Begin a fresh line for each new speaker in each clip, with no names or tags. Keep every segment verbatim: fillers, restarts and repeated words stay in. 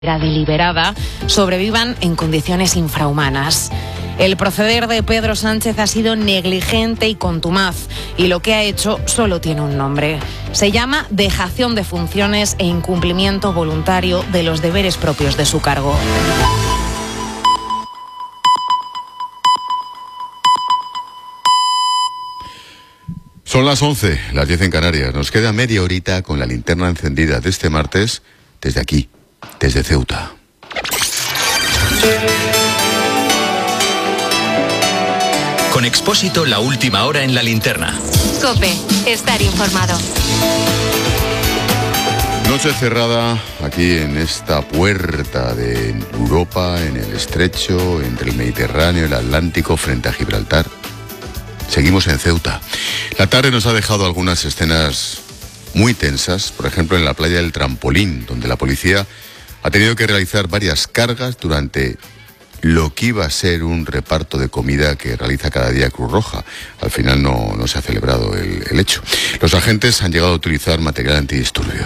deliberada, sobrevivan en condiciones infrahumanas. El proceder de Pedro Sánchez ha sido negligente y contumaz, y lo que ha hecho solo tiene un nombre. Se llama dejación de funciones e incumplimiento voluntario de los deberes propios de su cargo.
Son las once, las diez en Canarias. Nos queda media horita con la linterna encendida de este martes desde aquí, desde Ceuta.
Con Expósito, la última hora en la linterna.
COPE, estar informado.
Noche cerrada aquí en esta puerta de Europa, en el estrecho, entre el Mediterráneo y el Atlántico, frente a Gibraltar. Seguimos en Ceuta. La tarde nos ha dejado algunas escenas muy tensas, por ejemplo en la playa del Trampolín, donde la policía ha tenido que realizar varias cargas durante lo que iba a ser un reparto de comida que realiza cada día Cruz Roja. Al final no, no se ha celebrado el, el hecho. Los agentes han llegado a utilizar material antidisturbios.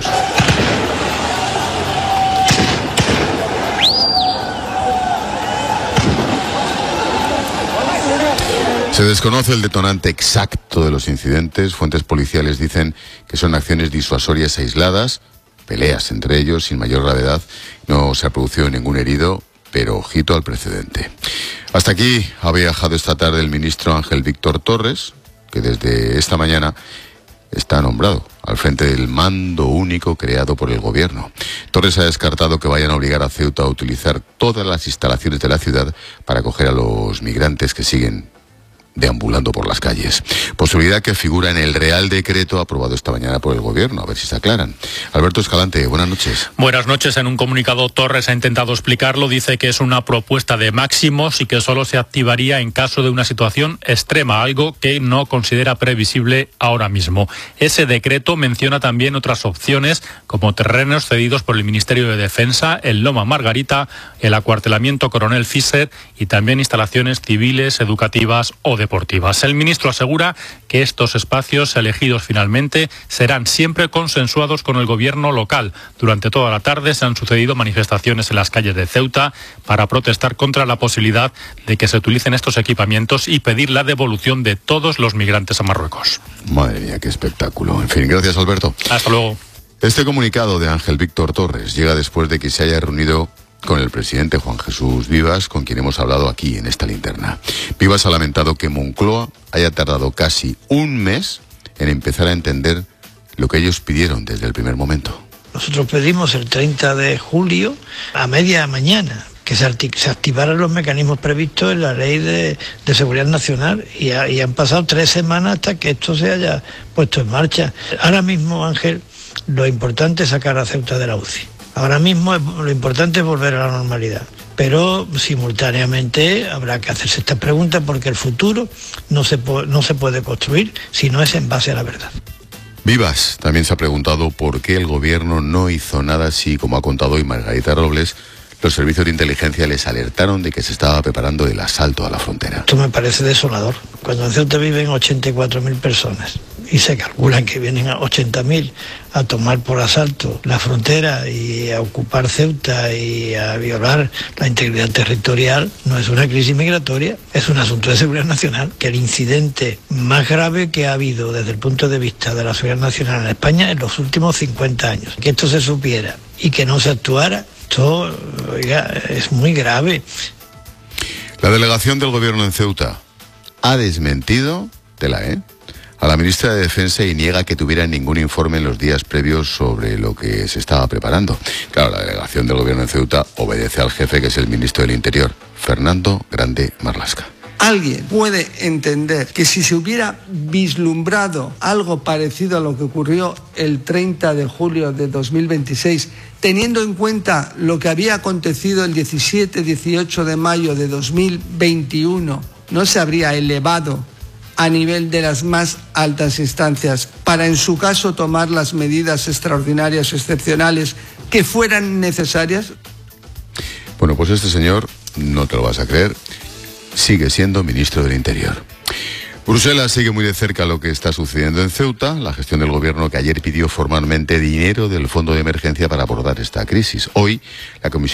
Se desconoce el detonante exacto de los incidentes. Fuentes policiales dicen que son acciones disuasorias aisladas, peleas entre ellos sin mayor gravedad. No se ha producido ningún herido, pero ojito al precedente. Hasta aquí ha viajado esta tarde el ministro Ángel Víctor Torres, que desde esta mañana está nombrado al frente del mando único creado por el gobierno. Torres ha descartado que vayan a obligar a Ceuta a utilizar todas las instalaciones de la ciudad para acoger a los migrantes que siguen deambulando por las calles. Posibilidad que figura en el Real Decreto aprobado esta mañana por el Gobierno. A ver si se aclaran. Alberto Escalante, buenas noches.
Buenas noches. En un comunicado, Torres ha intentado explicarlo. Dice que es una propuesta de máximos y que solo se activaría en caso de una situación extrema, algo que no considera previsible ahora mismo. Ese decreto menciona también otras opciones, como terrenos cedidos por el Ministerio de Defensa, el Loma Margarita, el acuartelamiento Coronel Fischer y también instalaciones civiles, educativas o de deportivas. El ministro asegura que estos espacios elegidos finalmente serán siempre consensuados con el gobierno local. Durante toda la tarde se han sucedido manifestaciones en las calles de Ceuta para protestar contra la posibilidad de que se utilicen estos equipamientos y pedir la devolución de todos los migrantes a Marruecos.
Madre mía, qué espectáculo. En fin, gracias, Alberto.
Hasta luego.
Este comunicado de Ángel Víctor Torres llega después de que se haya reunido con el presidente Juan Jesús Vivas, con quien hemos hablado aquí en esta linterna. Vivas ha lamentado que Moncloa haya tardado casi un mes en empezar a entender lo que ellos pidieron desde el primer momento.
Nosotros pedimos el treinta de julio a media mañana que se, se activaran los mecanismos previstos en la Ley de, de Seguridad Nacional y, ha, y han pasado tres semanas hasta que esto se haya puesto en marcha. Ahora mismo, Ángel, lo importante es sacar a Ceuta de la U C I. Ahora mismo lo importante es volver a la normalidad, pero simultáneamente habrá que hacerse esta pregunta porque el futuro no se, no se puede construir si no es en base a la verdad.
Vivas también se ha preguntado por qué el gobierno no hizo nada si, como ha contado hoy Margarita Robles, los servicios de inteligencia les alertaron de que se estaba preparando el asalto a la frontera.
Esto me parece desolador. Cuando en Ceuta viven ochenta y cuatro mil personas y se calculan que vienen a ochenta mil a tomar por asalto la frontera y a ocupar Ceuta y a violar la integridad territorial, no es una crisis migratoria, es un asunto de seguridad nacional, que el incidente más grave que ha habido desde el punto de vista de la seguridad nacional en España en los últimos cincuenta años. Que esto se supiera y que no se actuara, esto, oiga, es muy grave.
La delegación del gobierno en Ceuta ha desmentido, tela, ¿eh?, a la ministra de Defensa y niega que tuviera ningún informe en los días previos sobre lo que se estaba preparando. Claro, la delegación del gobierno en Ceuta obedece al jefe, que es el ministro del Interior, Fernando Grande Marlaska.
¿Alguien puede entender que si se hubiera vislumbrado algo parecido a lo que ocurrió el treinta de julio de dos mil veintiséis, teniendo en cuenta lo que había acontecido el diecisiete dieciocho de mayo de dos mil veintiuno, no se habría elevado a nivel de las más altas instancias para, en su caso, tomar las medidas extraordinarias o excepcionales que fueran necesarias?
Bueno, pues este señor, no te lo vas a creer, sigue siendo ministro del Interior. Bruselas sigue muy de cerca lo que está sucediendo en Ceuta, la gestión del gobierno que ayer pidió formalmente dinero del fondo de emergencia para abordar esta crisis. Hoy, la Comisión